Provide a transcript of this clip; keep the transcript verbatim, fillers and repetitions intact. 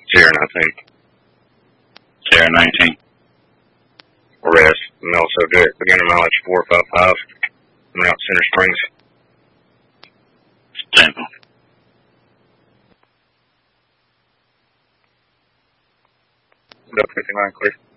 Sierra nineteen. Sierra nineteen. Rest. Melso Derek, beginner mileage four five five. Coming out Center Springs. Stand. Delta fifty-nine clear.